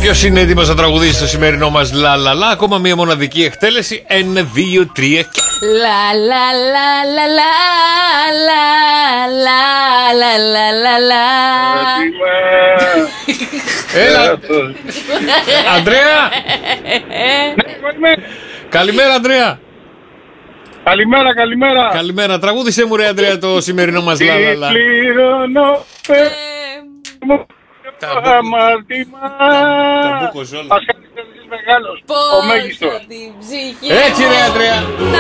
Ποιος είναι έτοιμος να τραγουδήσει το σημερινό μας λα λα λα? Ακόμα μία μοναδική εκτέλεση. 1, 2, 3 και... Λα λα λα λα λα λα λα λα λα. Έλα. Ανδρέα. Καλημέρα, Ανδρέα. Καλημέρα, καλημέρα. Καλημέρα. Τραγούδισε μου, ρε Ανδρέα, το σημερινό μας λα λα λα. Πληρώνω αμαρτήμα. Τα μπούκος όλα. Ας κάνεις μεγάλος, ο μέγιστος. Την ψυχή Έτσι, ρε Ανδρέα. να